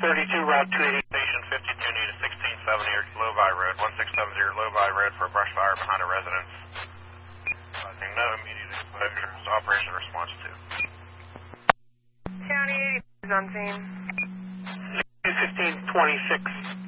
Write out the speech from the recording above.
Route 280. Station 52 need a 1670 Lovi Road, 1670 Lovi Road for a brush fire behind a residence. No immediate exposures. Operation response 2. County 80 is on scene. 1526.